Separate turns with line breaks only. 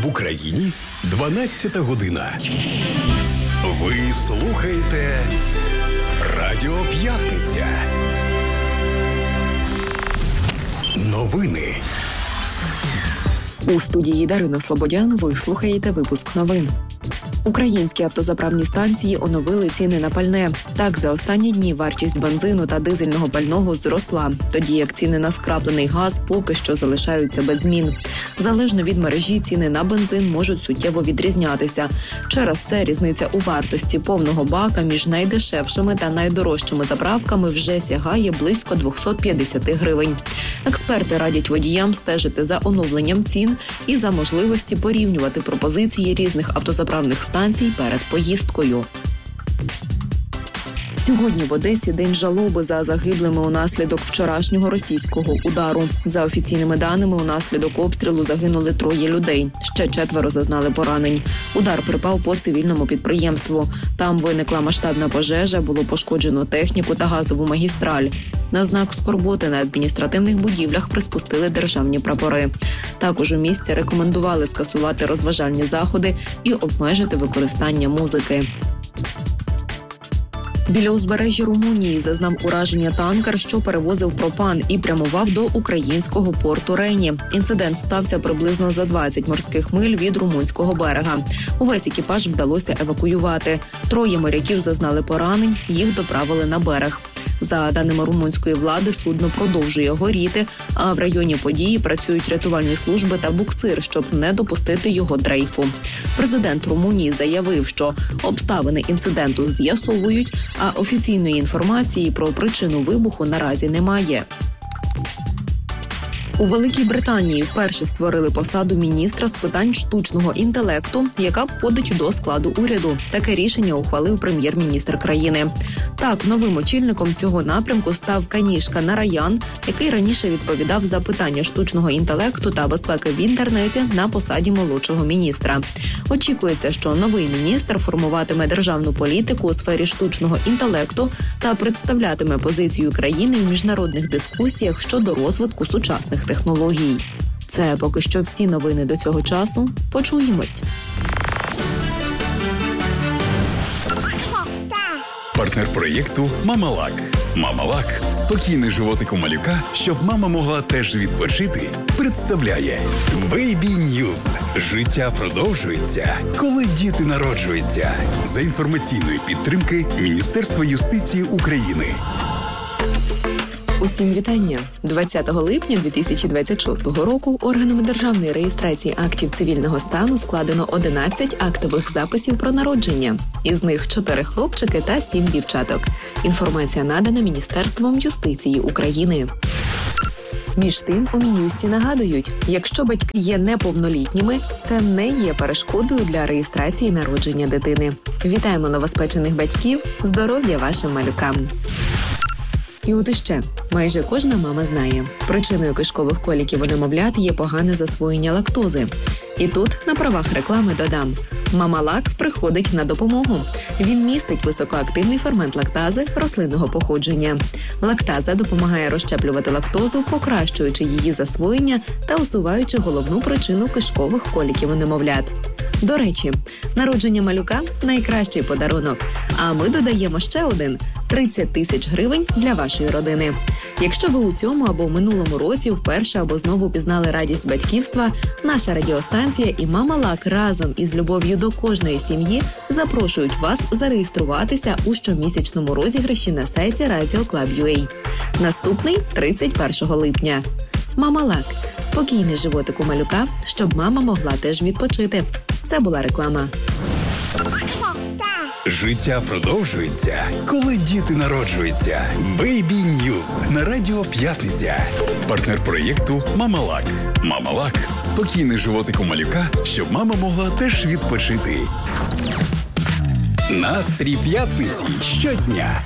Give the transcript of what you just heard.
В Україні 12 година. Ви слухаєте Радіо П'ятниця. Новини.
У студії Дарина Слободян ви слухаєте випуск новин. Українські автозаправні станції оновили ціни на пальне. Так, за останні дні вартість бензину та дизельного пального зросла, тоді як ціни на скраплений газ поки що залишаються без змін. Залежно від мережі, ціни на бензин можуть суттєво відрізнятися. Через це різниця у вартості повного бака між найдешевшими та найдорожчими заправками вже сягає близько 250 гривень. Експерти радять водіям стежити за оновленням цін і за можливості порівнювати пропозиції різних автозаправних станцій перед поїздкою. Сьогодні в Одесі день жалоби за загиблими унаслідок вчорашнього російського удару. За офіційними даними, унаслідок обстрілу загинули 3 людей. Ще 4 зазнали поранень. Удар припав по цивільному підприємству. Там виникла масштабна пожежа, було пошкоджено техніку та газову магістраль. На знак скорботи на адміністративних будівлях приспустили державні прапори. Також у місті рекомендували скасувати розважальні заходи і обмежити використання музики. Біля узбережжя Румунії зазнав ураження танкер, що перевозив пропан і прямував до українського порту Рені. Інцидент стався приблизно за 20 морських миль від румунського берега. Увесь екіпаж вдалося евакуювати. 3 моряків зазнали поранень, їх доправили на берег. За даними румунської влади, судно продовжує горіти, а в районі події працюють рятувальні служби та буксир, щоб не допустити його дрейфу. Президент Румунії заявив, що обставини інциденту з'ясовують, а офіційної інформації про причину вибуху наразі немає. У Великій Британії вперше створили посаду міністра з питань штучного інтелекту, яка входить до складу уряду. Таке рішення ухвалив прем'єр-міністр країни. Так, новим очільником цього напрямку став Канішка Нараян, який раніше відповідав за питання штучного інтелекту та безпеки в інтернеті на посаді молодшого міністра. Очікується, що новий міністр формуватиме державну політику у сфері штучного інтелекту та представлятиме позицію країни в міжнародних дискусіях щодо розвитку сучасних технологій. Це поки що всі новини до цього часу. Почуємось.
Партнер проєкту «Мамалак». «Мамалак» – спокійний животик у малюка, щоб мама могла теж відпочити, представляє Baby News. Життя продовжується, коли діти народжуються. За інформаційної підтримки Міністерства юстиції України.
Усім вітання! 20 липня 2026 року органами державної реєстрації актів цивільного стану складено 11 актових записів про народження. Із них 4 хлопчики та 7 дівчаток. Інформація надана Міністерством юстиції України. Між тим, у Мін'юсті нагадують, якщо батьки є неповнолітніми, це не є перешкодою для реєстрації народження дитини. Вітаємо новоспечених батьків, здоров'я вашим малюкам! І от іще. Майже кожна мама знає, причиною кишкових коліків у немовлят є погане засвоєння лактози. І тут на правах реклами додам. Мамалак приходить на допомогу. Він містить високоактивний фермент лактази рослинного походження. Лактаза допомагає розщеплювати лактозу, покращуючи її засвоєння та усуваючи головну причину кишкових коліків у немовлят. До речі, народження малюка – найкращий подарунок. А ми додаємо ще один – 30 тисяч гривень для вашої родини. Якщо ви у цьому або в минулому році вперше або знову пізнали радість батьківства, наша радіостанція і Мамалак разом із любов'ю до кожної сім'ї запрошують вас зареєструватися у щомісячному розіграші на сайті Radio.Club.ua. Наступний – 31 липня. Мамалак – спокійний животик у малюка, щоб мама могла теж відпочити. Це була реклама.
Життя продовжується, коли діти народжуються. Baby News на Радіо П'ятниця. Партнер проєкту «Мамалак». «Мамалак» – спокійний животик у малюка, щоб мама могла теж відпочити. Настрій п'ятниці щодня.